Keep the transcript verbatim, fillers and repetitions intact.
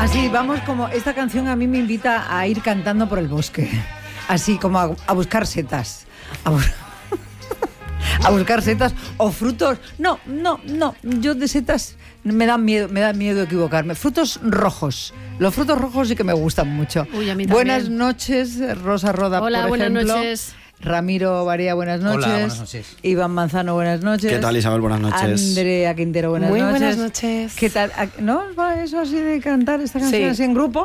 Así, vamos como... Esta canción a mí me invita a ir cantando por el bosque. Así como a, a buscar setas. A, bu- a buscar setas o frutos. No, no, no. Yo de setas me dan miedo, me da miedo equivocarme. Frutos rojos. Los frutos rojos sí que me gustan mucho. Uy, a mí también. Buenas noches, Rosa Roda, Hola, por buenas ejemplo. noches. Ramiro Varía, buenas noches. Hola, buenas noches. Iván Manzano, buenas noches. ¿Qué tal, Isabel? Buenas noches. Andrea Quintero, buenas Muy noches. buenas noches. ¿Qué tal? ¿No va eso así de cantar esta canción Sí. así en grupo?